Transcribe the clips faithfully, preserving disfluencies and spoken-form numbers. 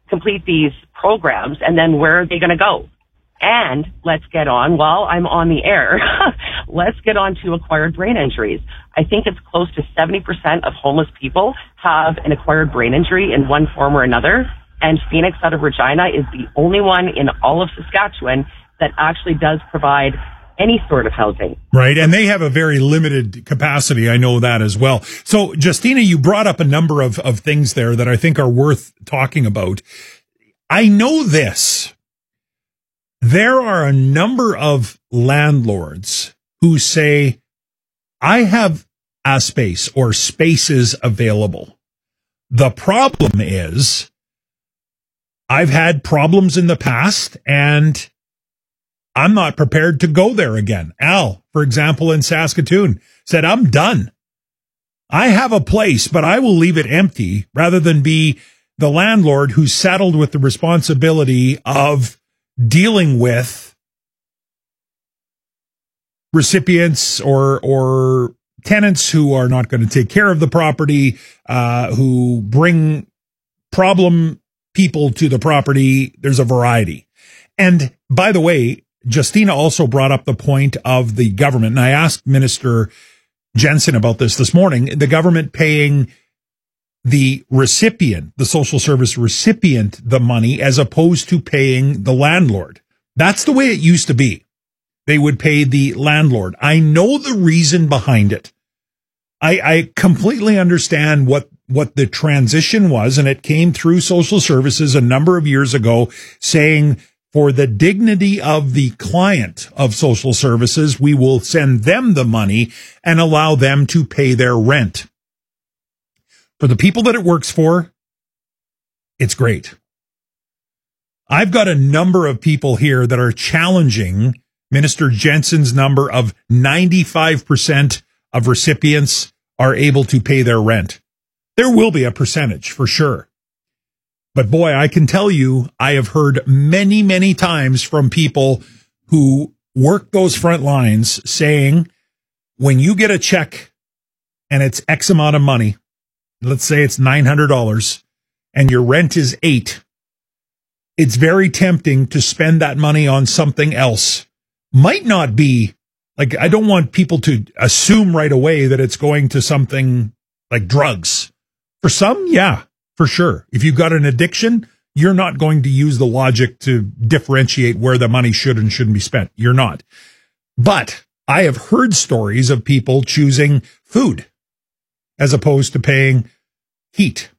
complete these programs, and then where are they going to go? And let's get on, while I'm on the air, let's get on to acquired brain injuries. I think it's close to seventy percent of homeless people have an acquired brain injury in one form or another. And Phoenix out of Regina is the only one in all of Saskatchewan that actually does provide any sort of housing. Right. And they have a very limited capacity. I know that as well. So, Justina, you brought up a number of, of things there that I think are worth talking about. I know this. There are a number of landlords who say, I have a space or spaces available. The problem is I've had problems in the past and I'm not prepared to go there again. Al, for example, in Saskatoon, said, I'm done. I have a place, but I will leave it empty rather than be the landlord who's saddled with the responsibility of dealing with recipients or or tenants who are not going to take care of the property, uh, who bring problem people to the property. There's a variety. And by the way, Justina also brought up the point of the government, and I asked Minister Jensen about this this morning, the government paying the recipient, the social service recipient, the money as opposed to paying the landlord. That's the way it used to be. They would pay the landlord. I know the reason behind it. I, I completely understand what, what the transition was, and it came through social services a number of years ago saying, for the dignity of the client of social services, we will send them the money and allow them to pay their rent. For the people that it works for, it's great. I've got a number of people here that are challenging Minister Jensen's number of ninety-five percent of recipients are able to pay their rent. There will be a percentage for sure. But boy, I can tell you, I have heard many, many times from people who work those front lines saying, when you get a check and it's X amount of money, let's say it's nine hundred dollars and your rent is eight, it's very tempting to spend that money on something else. Might not be, like, I don't want people to assume right away that it's going to something like drugs. For some, yeah, for sure. If you've got an addiction, you're not going to use the logic to differentiate where the money should and shouldn't be spent. You're not. But I have heard stories of people choosing food as opposed to paying heat,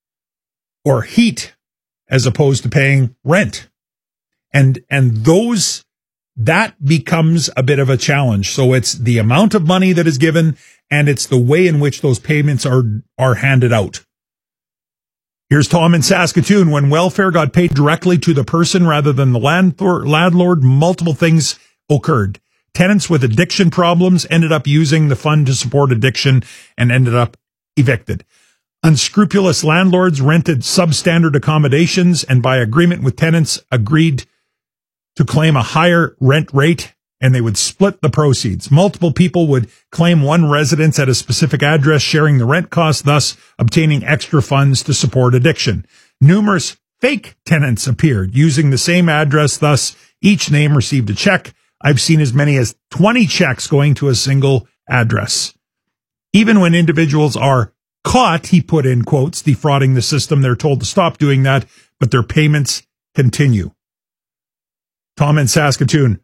or heat as opposed to paying rent. And, and those, that becomes a bit of a challenge. So it's the amount of money that is given, and it's the way in which those payments are, are handed out. Here's Tom in Saskatoon. When welfare got paid directly to the person rather than the landlord, landlord, multiple things occurred. Tenants with addiction problems ended up using the fund to support addiction and ended up evicted. Unscrupulous landlords rented substandard accommodations and by agreement with tenants agreed to claim a higher rent rate, and they would split the proceeds. Multiple people would claim one residence at a specific address, sharing the rent cost, thus obtaining extra funds to support addiction. Numerous fake tenants appeared using the same address, thus each name received a check. I've seen as many as twenty checks going to a single address. Even when individuals are caught, he put in quotes, defrauding the system, they're told to stop doing that, but their payments continue. Tom in Saskatoon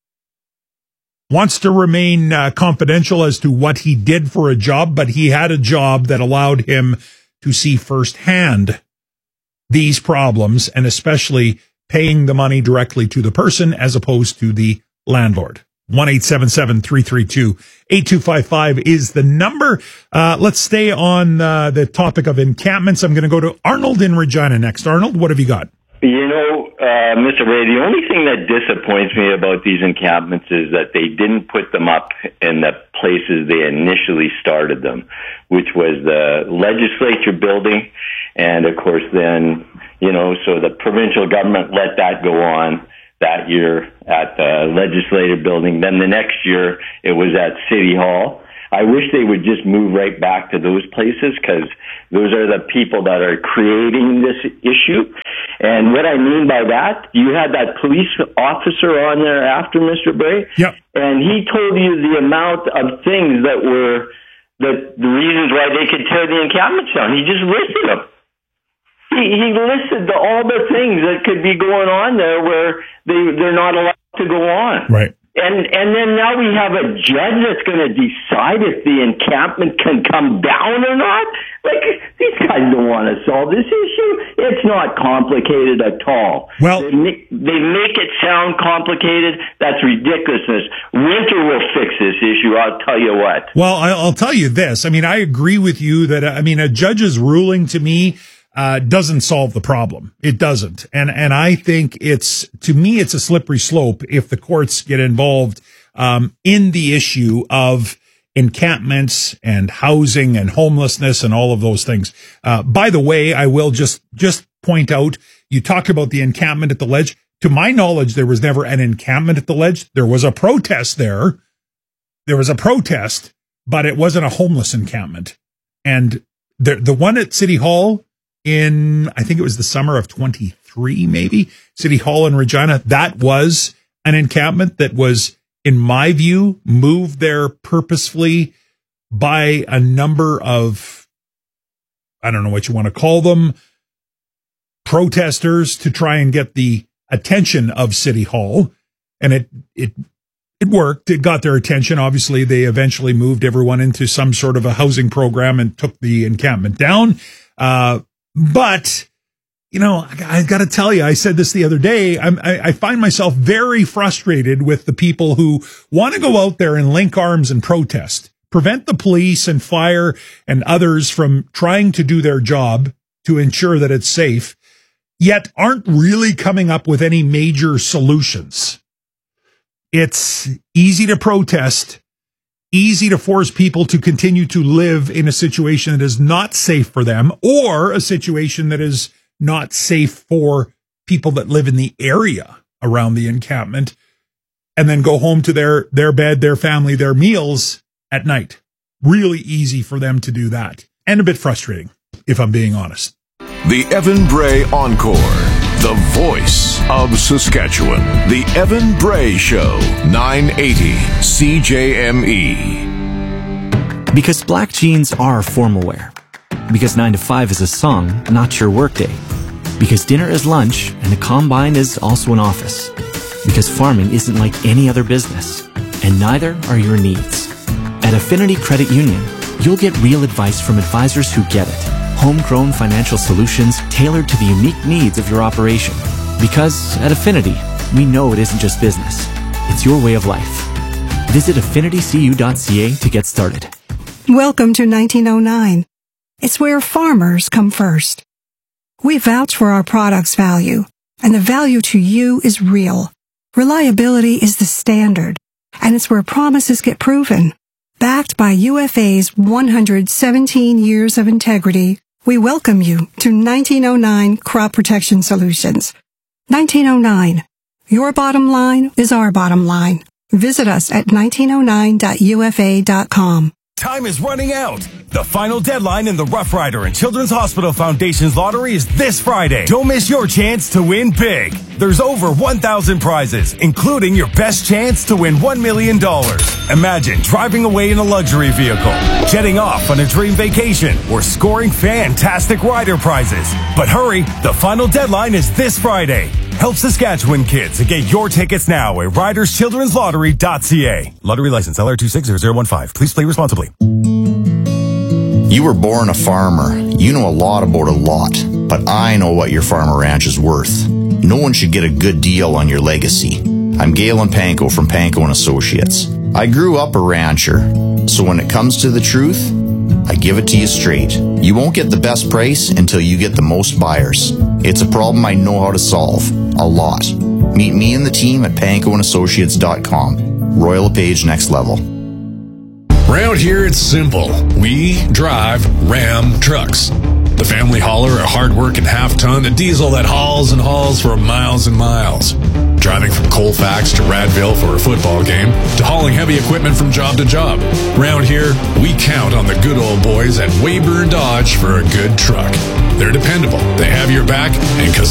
wants to remain uh, confidential as to what he did for a job, but he had a job that allowed him to see firsthand these problems, and especially paying the money directly to the person as opposed to the landlord. one eight seven seven, three three two, eight two five five is the number. Uh, let's stay on uh, the topic of encampments. I'm going to go to Arnold in Regina next. Arnold, what have you got? You know, uh, Mister Ray, the only thing that disappoints me about these encampments is that they didn't put them up in the places they initially started them, which was the legislature building. And of course, then, you know, so the provincial government let that go on that year at the legislative building. Then the next year, it was at City Hall. I wish they would just move right back to those places, because those are the people that are creating this issue. And what I mean by that, you had that police officer on there after Mister Bray, yep. and he told you the amount of things that were that the reasons why they could tear the encampments down. He just listed them. He, he listed the, all the things that could be going on there where they they're not allowed to go on. Right. And and then now we have a judge that's going to decide if the encampment can come down or not. Like, these guys don't want to solve this issue. It's not complicated at all. Well, they make, they make it sound complicated. That's ridiculousness. Winter will fix this issue, I'll tell you what. Well, I'll tell you this. I mean, I agree with you that, I mean, a judge's ruling to me Uh, doesn't solve the problem. It doesn't. And, and I think it's, to me, it's a slippery slope if the courts get involved, um, in the issue of encampments and housing and homelessness and all of those things. Uh, by the way, I will just, just point out, you talked about the encampment at the Ledge. To my knowledge, there was never an encampment at the Ledge. There was a protest there. There was a protest, but it wasn't a homeless encampment. And the, the one at City Hall, in, I think it was the summer of twenty-three, maybe, City Hall in Regina, that was an encampment that was, in my view, moved there purposefully by a number of, I don't know what you want to call them, protesters to try and get the attention of City Hall. And it, it, it worked. It got their attention. Obviously, they eventually moved everyone into some sort of a housing program and took the encampment down. Uh, But, you know, I, I got to tell you, I said this the other day, I'm, I, I find myself very frustrated with the people who want to go out there and link arms and protest, prevent the police and fire and others from trying to do their job to ensure that it's safe, yet aren't really coming up with any major solutions. It's easy to protest, easy to force people to continue to live in a situation that is not safe for them, or a situation that is not safe for people that live in the area around the encampment, and then go home to their, their bed, their family, their meals at night. Really easy for them to do that. And a bit frustrating, if I'm being honest. The Evan Bray Encore, the voice of Saskatchewan. The Evan Bray Show, nine eighty C J M E. Because black jeans are formal wear. Because nine to five is a song, not your workday. Because dinner is lunch and a combine is also an office. Because farming isn't like any other business. And neither are your needs. At Affinity Credit Union, you'll get real advice from advisors who get it. Homegrown financial solutions tailored to the unique needs of your operation. Because at Affinity, we know it isn't just business. It's your way of life. Visit affinity c u dot c a to get started. Welcome to nineteen oh nine. It's where farmers come first. We vouch for our product's value, and the value to you is real. Reliability is the standard, and it's where promises get proven. Backed by U F A's one hundred seventeen years of integrity, we welcome you to nineteen oh nine Crop Protection Solutions. nineteen oh nine. Your bottom line is our bottom line. Visit us at nineteen oh nine dot u f a dot com. Time is running out. The final deadline in the Rough Rider and Children's Hospital Foundation's lottery is this Friday. Don't miss your chance to win big. There's over one thousand prizes, including your best chance to win one million dollars. Imagine driving away in a luxury vehicle, jetting off on a dream vacation, or scoring fantastic rider prizes. But hurry, the final deadline is this Friday. Help Saskatchewan kids and get your tickets now at riders children's lottery dot c a. Lottery license L R two six zero zero one five. Please play responsibly. You were born a farmer. You know a lot about a lot. But I know what your farm or ranch is worth. No one should get a good deal on your legacy. I'm Galen Panko from Panko and Associates. I grew up a rancher, so when it comes to the truth, I give it to you straight. You won't get the best price until you get the most buyers. It's a problem I know how to solve. A lot. Meet me and the team at panko and associates dot com. Royal LePage Next Level. Around here, it's simple. We drive Ram trucks. The family hauler, a hard-working half-ton, a diesel that hauls and hauls for miles and miles. Driving from Colfax to Radville for a football game, to hauling heavy equipment from job to job. Around here, we count on the good old boys at Weyburn Dodge for a good truck. They're dependable, they have your back, and because the best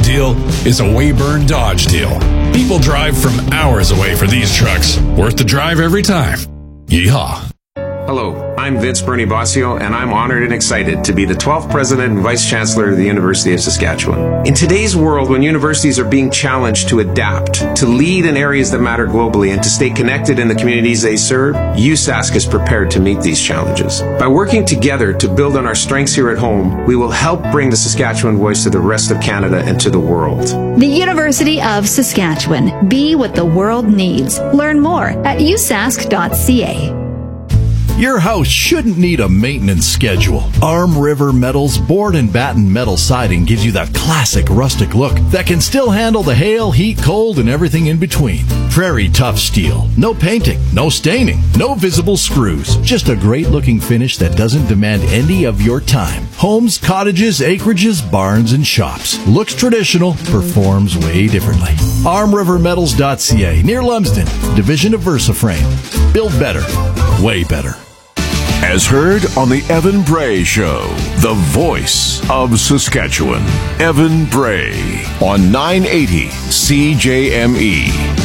best deal is a Weyburn Dodge deal. People drive from hours away for these trucks. Worth the drive every time. Yeehaw. Hello, I'm Vince Bernie Bossio, and I'm honored and excited to be the twelfth President and Vice Chancellor of the University of Saskatchewan. In today's world, when universities are being challenged to adapt, to lead in areas that matter globally, and to stay connected in the communities they serve, U S A S C is prepared to meet these challenges. By working together to build on our strengths here at home, we will help bring the Saskatchewan voice to the rest of Canada and to the world. The University of Saskatchewan. Be what the world needs. Learn more at u sask dot c a. Your house shouldn't need a maintenance schedule. Arm River Metal's board and batten metal siding gives you that classic rustic look that can still handle the hail, heat, cold, and everything in between. Prairie tough steel. No painting, no staining, no visible screws. Just a great looking finish that doesn't demand any of your time. Homes, cottages, acreages, barns, and shops. Looks traditional, performs way differently. arm river metals dot c a, near Lumsden, division of VersaFrame. Build better. Way better. As heard on the Evan Bray Show, the voice of Saskatchewan. Evan Bray on nine eighty C J M E.